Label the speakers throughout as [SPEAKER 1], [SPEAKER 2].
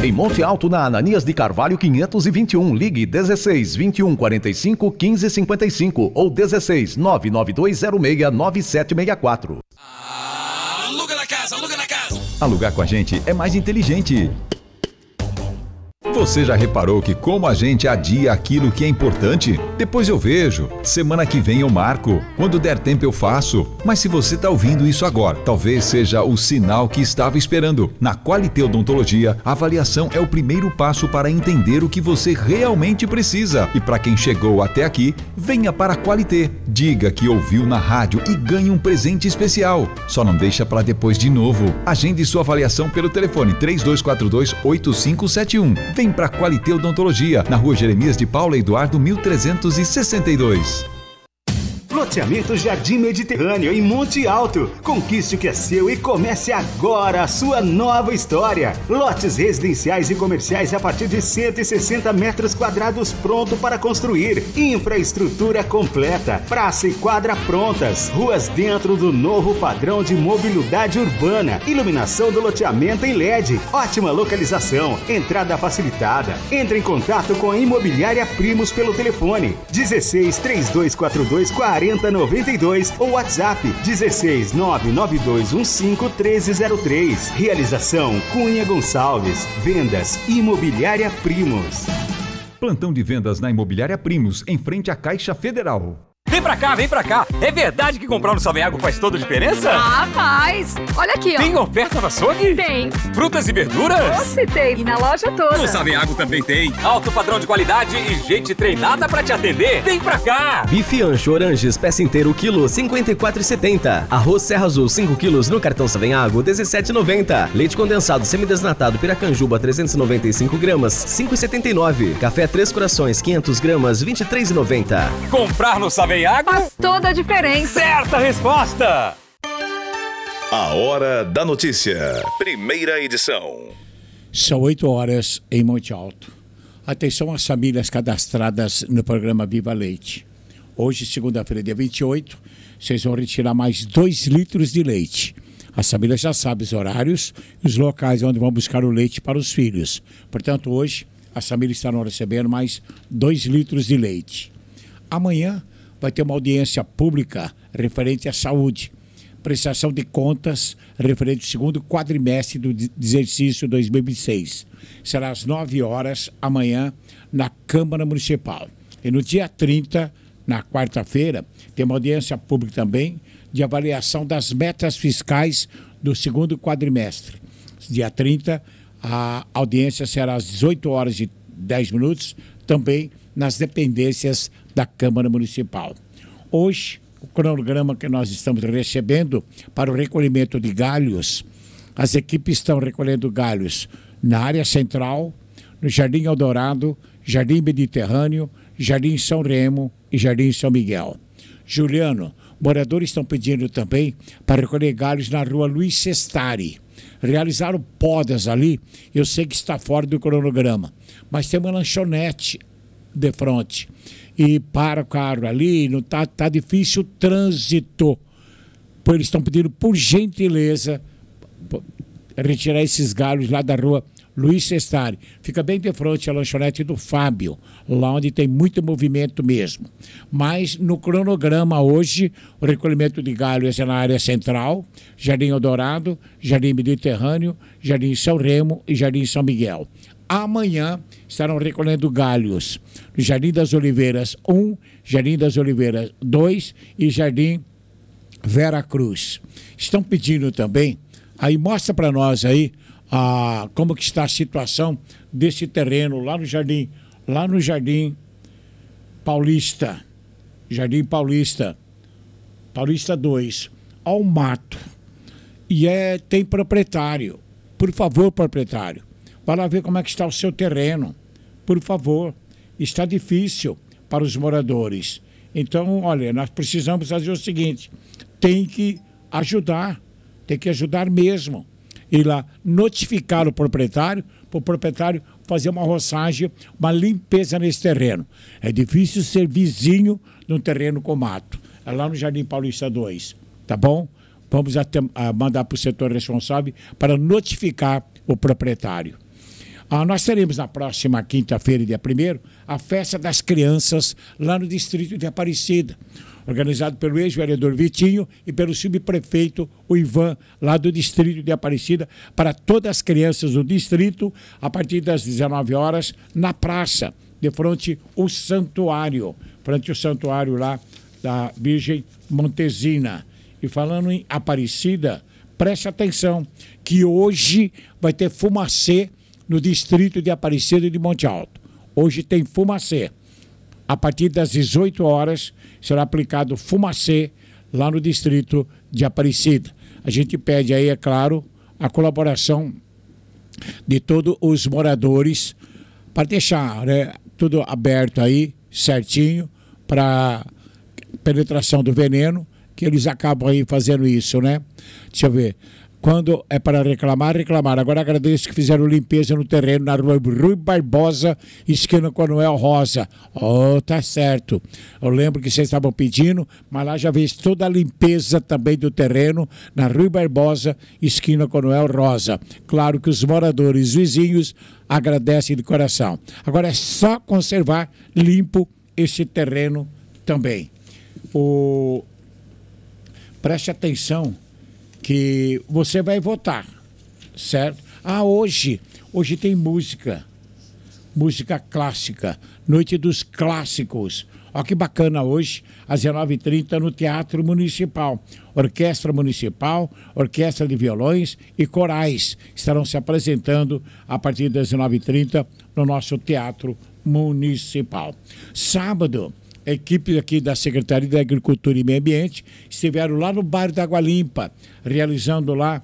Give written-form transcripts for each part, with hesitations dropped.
[SPEAKER 1] Em Monte Alto, na Ananias de Carvalho 521, ligue 16 21 45 15 55 ou 16 99206 9764.
[SPEAKER 2] Aluga na casa, aluga na casa.
[SPEAKER 3] Alugar com a gente é mais inteligente. Você já reparou que como a gente adia aquilo que é importante? Depois eu vejo. Semana que vem eu marco. Quando der tempo eu faço. Mas se você está ouvindo isso agora, talvez seja o sinal que estava esperando. Na Qualité Odontologia, a avaliação é o primeiro passo para entender o que você realmente precisa. E para quem chegou até aqui, venha para a Qualité. Diga que ouviu na rádio e ganhe um presente especial. Só não deixa para depois de novo. Agende sua avaliação pelo telefone 3242-8571. Vem para Qualité Odontologia, na Rua Jeremias de Paula Eduardo 1362.
[SPEAKER 4] Loteamento Jardim Mediterrâneo em Monte Alto. Conquiste o que é seu e comece agora a sua nova história. Lotes residenciais e comerciais a partir de 160 metros quadrados pronto para construir. Infraestrutura completa. Praça e quadra prontas. Ruas dentro do novo padrão de mobilidade urbana. Iluminação do loteamento em LED. Ótima localização. Entrada facilitada. Entre em contato com a Imobiliária Primos pelo telefone 16 3242 4092 ou WhatsApp 16 99215 1303. Realização Cunha Gonçalves. Vendas Imobiliária Primos.
[SPEAKER 3] Plantão de vendas na Imobiliária Primos, em frente à Caixa Federal.
[SPEAKER 2] Vem pra cá, vem pra cá. É verdade que comprar no Savenhago faz toda a diferença?
[SPEAKER 5] Ah, faz. Olha aqui, ó.
[SPEAKER 2] Tem oferta no açougue?
[SPEAKER 5] Tem.
[SPEAKER 2] Frutas e verduras?
[SPEAKER 5] Você tem. E na loja toda.
[SPEAKER 2] No Savenhago também tem. Alto padrão de qualidade e gente treinada pra te atender. Vem pra cá.
[SPEAKER 6] Bife ancho Oranges, peça inteira o quilo, R$ 54,70. Arroz Serra Azul, 5 quilos no cartão Savenhago, R$ 17,90. Leite condensado semidesnatado Piracanjuba, 395 gramas, R$ 5,79. Café Três Corações, 500 gramas, R$ 23,90.
[SPEAKER 2] Comprar no Savenhago
[SPEAKER 5] faz toda a diferença.
[SPEAKER 2] Certa resposta.
[SPEAKER 7] A Hora da Notícia. Primeira edição.
[SPEAKER 8] São 8 horas em Monte Alto. Atenção às famílias cadastradas no programa Viva Leite. Hoje, segunda-feira, dia 28, vocês vão retirar mais 2 litros de leite. As famílias já sabem os horários e os locais onde vão buscar o leite para os filhos. Portanto, hoje, as famílias estarão recebendo mais 2 litros de leite. Amanhã vai ter uma audiência pública referente à saúde. Prestação de contas referente ao segundo quadrimestre do exercício 2026. Será às 9 horas amanhã na Câmara Municipal. E no dia 30, na quarta-feira, tem uma audiência pública também de avaliação das metas fiscais do segundo quadrimestre. Dia 30, a audiência será às 18 horas e 10 minutos, também nas dependências da Câmara Municipal. Hoje, o cronograma que nós estamos recebendo para o recolhimento de galhos, as equipes estão recolhendo galhos na área central, no Jardim Eldorado, Jardim Mediterrâneo, Jardim São Remo e Jardim São Miguel. Juliano, moradores estão pedindo também para recolher galhos na rua Luiz Sestari. Realizaram podas ali, eu sei que está fora do cronograma, mas tem uma lanchonete de frente e para o carro ali, não tá difícil o trânsito. Eles estão pedindo por gentileza retirar esses galhos lá da rua Luiz Sestari. Fica bem de frente à lanchonete do Fábio, lá onde tem muito movimento mesmo. Mas no cronograma hoje, o recolhimento de galhos é na área central, Jardim Eldorado, Jardim Mediterrâneo, Jardim São Remo e Jardim São Miguel. Amanhã estarão recolhendo galhos no Jardim das Oliveiras 1, Jardim das Oliveiras 2 e Jardim Vera Cruz. Estão pedindo também, aí mostra para nós aí como que está a situação desse terreno lá no Jardim Paulista, Paulista 2, ao mato. E tem proprietário. Por favor, proprietário, vai lá ver como é que está o seu terreno. Por favor, está difícil para os moradores. Então, olha, nós precisamos fazer o seguinte, tem que ajudar mesmo. Ir lá notificar o proprietário, para o proprietário fazer uma roçagem, uma limpeza nesse terreno. É difícil ser vizinho de um terreno com mato. É lá no Jardim Paulista 2, tá bom? Vamos mandar para o setor responsável para notificar o proprietário. Nós teremos na próxima quinta-feira, dia 1º, a Festa das Crianças lá no distrito de Aparecida, organizado pelo ex-vereador Vitinho e pelo subprefeito o Ivan, lá do distrito de Aparecida, para todas as crianças do distrito, a partir das 19 horas, na praça, de frente ao santuário, lá da Virgem Montesina. E falando em Aparecida, preste atenção, que hoje vai ter fumacê no distrito de Aparecida de Monte Alto. Hoje tem fumacê. A partir das 18 horas será aplicado fumacê lá no distrito de Aparecida. A gente pede aí, é claro, a colaboração de todos os moradores para deixar, né, tudo aberto aí, certinho, para penetração do veneno, que eles acabam aí fazendo isso, né? Deixa eu ver. Quando é para reclamar. Agora agradeço que fizeram limpeza no terreno na rua Rui Barbosa, esquina Coronel Rosa. Tá certo. Eu lembro que vocês estavam pedindo, mas lá já fez toda a limpeza também do terreno na Rui Barbosa, esquina Coronel Rosa. Claro que os moradores vizinhos agradecem de coração. Agora é só conservar limpo esse terreno também. Preste atenção que você vai votar, certo? Hoje tem música clássica, Noite dos Clássicos. Olha que bacana hoje, às 19h30 no Teatro Municipal. Orquestra Municipal, Orquestra de Violões e Corais estarão se apresentando a partir das 19h30 no nosso Teatro Municipal. Sábado, a equipe aqui da Secretaria da Agricultura e Meio Ambiente estiveram lá no bairro da Água Limpa, realizando lá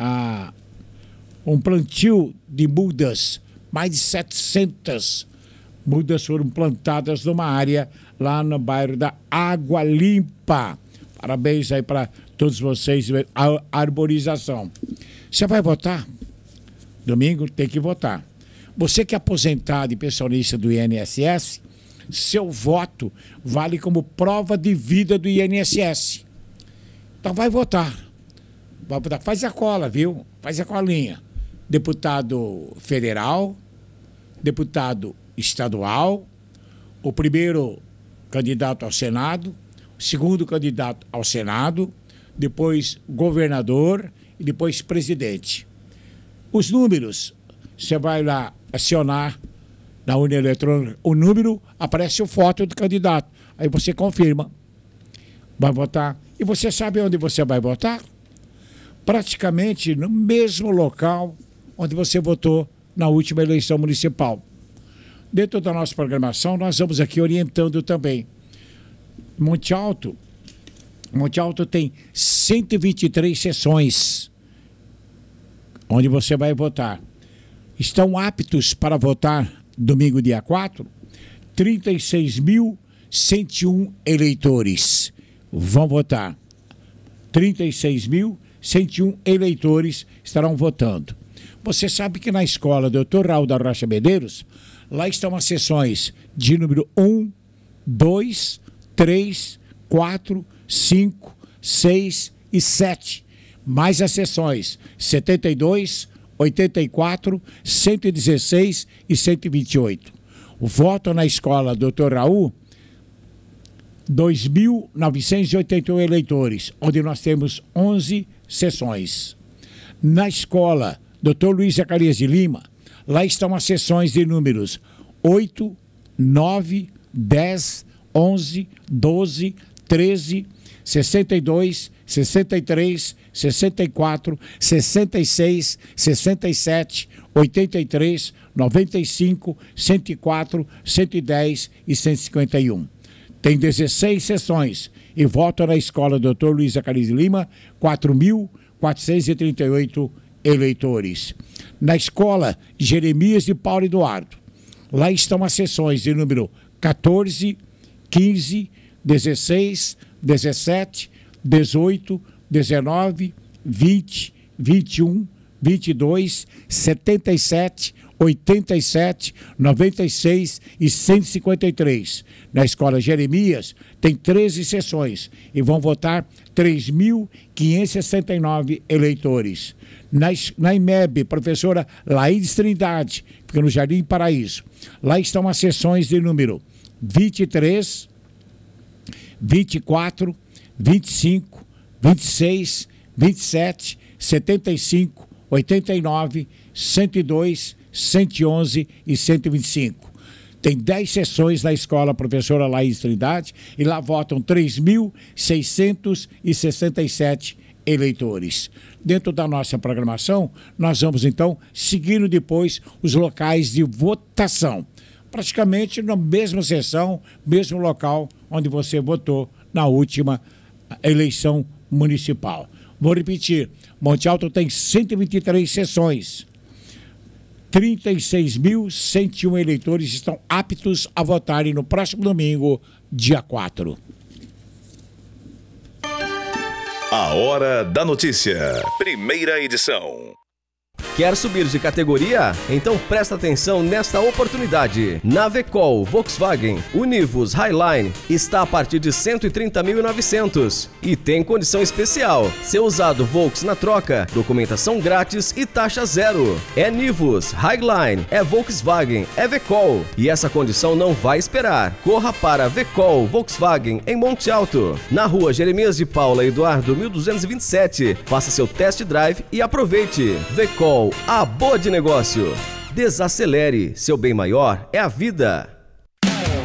[SPEAKER 8] um plantio de mudas. Mais de 700 mudas foram plantadas numa área lá no bairro da Água Limpa. Parabéns aí para todos vocês, a arborização. Você vai votar? Domingo tem que votar. Você que é aposentado e pensionista do INSS, seu voto vale como prova de vida do INSS. Então vai votar. Faz a cola, viu? Faz a colinha. Deputado federal, deputado estadual, o primeiro candidato ao Senado, o segundo candidato ao Senado, depois governador e depois presidente. Os números, você vai lá acionar na urna eletrônica, o número, aparece a foto do candidato. Aí você confirma, vai votar. E você sabe onde você vai votar? Praticamente no mesmo local onde você votou na última eleição municipal. Dentro da nossa programação, nós vamos aqui orientando também. Monte Alto tem 123 sessões onde você vai votar. Estão aptos para votar domingo, dia 4, 36.101 eleitores vão votar. 36.101 eleitores estarão votando. Você sabe que na escola Dr. Raul da Rocha Medeiros, lá estão as sessões de número 1, 2, 3, 4, 5, 6 e 7. Mais as sessões 72, 84, 116 e 128. O voto na escola Dr. Raul, 2.981 eleitores, onde nós temos 11 sessões. Na escola Dr. Luiz Zacarias de Lima, lá estão as sessões de números 8, 9, 10, 11, 12, 13, 62, 63, 64, 66, 67, 83, 95, 104, 110 e 151. Tem 16 sessões e voto na escola Dr. Luiz Zacarias de Lima, 4.438 eleitores. Na escola Jeremias de Paulo Eduardo, lá estão as sessões de número 14, 15, 16, 17, 18, 19, 20, 21, 22, 77, 87, 96 e 153. Na Escola Jeremias tem 13 sessões e vão votar 3.569 eleitores. Na IMEB, professora Laídes Trindade, fica no Jardim Paraíso. Lá estão as sessões de número 23, 24, 25, 26, 27, 75, 89, 102, 111 e 125. Tem 10 sessões na escola professora Laís Trindade e lá votam 3.667 eleitores. Dentro da nossa programação, nós vamos então seguindo depois os locais de votação. Praticamente na mesma sessão, mesmo local onde você votou na última eleição municipal. Vou repetir, Monte Alto tem 123 sessões. 36.101 eleitores estão aptos a votarem no próximo domingo, dia 4.
[SPEAKER 7] A Hora da Notícia. Primeira edição.
[SPEAKER 6] Quer subir de categoria? Então presta atenção nesta oportunidade. Na Vecol Volkswagen Univus Highline está a partir de 130.900 e tem condição especial. Seu usado Volks na troca, documentação grátis e taxa zero. É Nivus, Highline, é Volkswagen, é Vecol. E essa condição não vai esperar. Corra para Vecol Volkswagen em Monte Alto, na rua Jeremias de Paula Eduardo 1227. Faça seu test drive e aproveite. Vecol, a boa de negócio. Desacelere, seu bem maior é a vida.